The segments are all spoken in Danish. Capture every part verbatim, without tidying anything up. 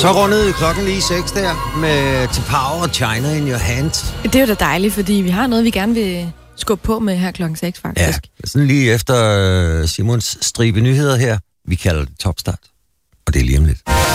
Så rundede klokken lige seks der med To Power og China in Your Hands. Det er jo da dejligt, fordi vi har noget, vi gerne vil skubbe på med her klokken seks, faktisk. Ja, sådan lige efter Simons stribe nyheder her. Vi kalder det Topstart, og det er lige om lidt.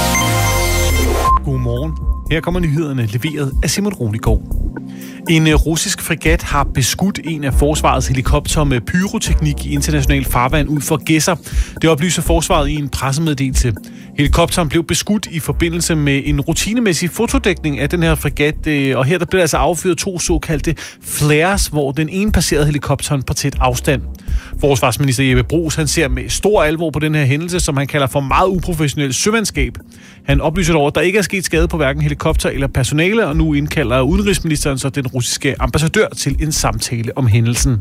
Godmorgen. Her kommer nyhederne leveret af Simon Roligård. En russisk fregat har beskudt en af forsvarets helikopter med pyroteknik i international farvand ud for Gedser. Det oplyser forsvaret i en pressemeddelelse. Helikopteren blev beskudt i forbindelse med en rutinemæssig fotodækning af den her fregat, og her der blev altså affyret to såkaldte flares, hvor den ene passerede helikopteren på tæt afstand. Forsvarsminister Jeppe Bruus, han ser med stor alvor på den her hændelse, som han kalder for meget uprofessionel sømandskab. Han oplyser dog, at der ikke er sket skade på hverken helikopter eller personale, og nu indkalder udenrigsministeren så den russiske ambassadør til en samtale om hændelsen.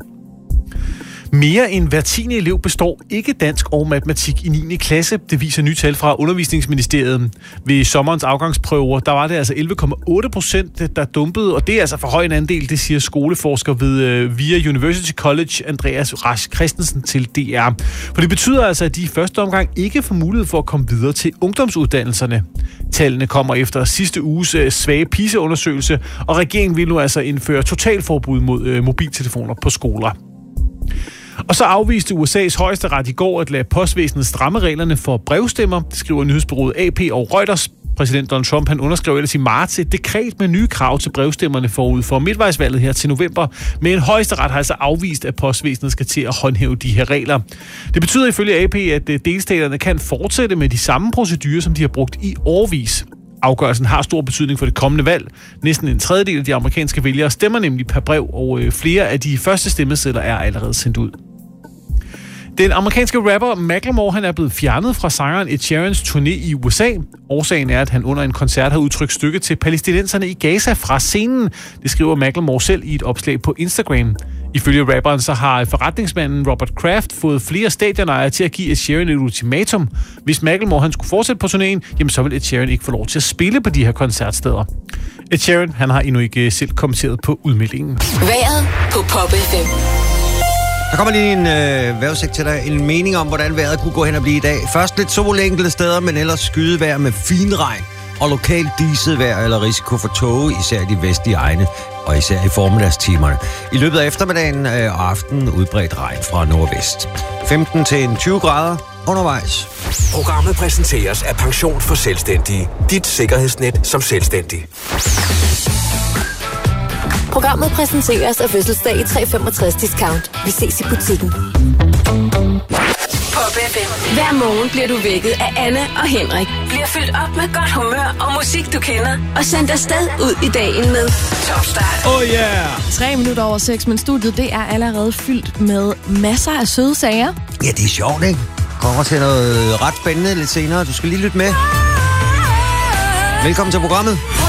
Mere end hver tiende elev består ikke dansk og matematik i niende klasse. Det viser nye tal fra Undervisningsministeriet. Ved sommerens afgangsprøver, der var det altså elleve komma otte procent, der dumpede, og det er altså for høj en andel, det siger skoleforsker ved uh, via University College, Andreas Rasch Christensen til D R. For det betyder altså, at de i første omgang ikke får mulighed for at komme videre til ungdomsuddannelserne. Tallene kommer efter sidste uges uh, svage PISA-undersøgelse, og regeringen vil nu altså indføre totalforbud mod uh, mobiltelefoner på skoler. Og så afviste U S A's højesteret i går at lade postvæsenet stramme reglerne for brevstemmer. Det skriver nyhedsbureauet A P og Reuters. Præsident Donald Trump han underskrev ellers i marts et dekret med nye krav til brevstemmerne forud for midtvejsvalget her til november. Men højesteret har altså afvist, at postvæsenet skal til at håndhæve de her regler. Det betyder ifølge A P, at delstaterne kan fortsætte med de samme procedurer, som de har brugt i årevis. Afgørelsen har stor betydning for det kommende valg. Næsten en tredjedel af de amerikanske vælgere stemmer nemlig per brev, og flere af de første stemmesedler er allerede sendt ud. Den amerikanske rapper Macklemore han er blevet fjernet fra sangeren Ed Sheerans turné i U S A. Årsagen er, at han under en koncert har udtrykt støtte til palæstinenserne i Gaza fra scenen. Det skriver Macklemore selv i et opslag på Instagram. Ifølge rapperen så har forretningsmanden Robert Kraft fået flere stadionejere til at give Ed Sheeran et ultimatum. Hvis Macklemore han skulle fortsætte på turnéen, jamen så vil Ed Sheeran ikke få lov til at spille på de her koncertsteder. Ed Sheeran han har endnu ikke selv kommenteret på udmeldingen. Vejret på Pop F M. Der kommer lige en øh, vejrudsigt til dig. En mening om, hvordan vejret kunne gå hen og blive i dag. Først lidt sol enkelte steder, men ellers skydevejr med finregn og lokalt diset vejr eller risiko for tåge, især i de vestlige egne og især i formiddagstimerne. I løbet af eftermiddagen øh, og aftenen udbredt regn fra nordvest. femten til tyve grader undervejs. Programmet præsenteres af Pension for Selvstændige. Dit sikkerhedsnet som selvstændig. Programmet præsenteres af Fødselsdag i tre femogtres discount. Vi ses i butikken. Pop F M. Hver morgen bliver du vækket af Anna og Henrik. Bliver fyldt op med godt humør og musik, du kender. Og sendt afsted ud i dagen med Topstart. Oh yeah! Tre minutter over seks, men studiet det er allerede fyldt med masser af søde sager. Ja, det er sjovt, ikke? Kommer til noget ret spændende lidt senere. Du skal lige lytte med. Velkommen til programmet.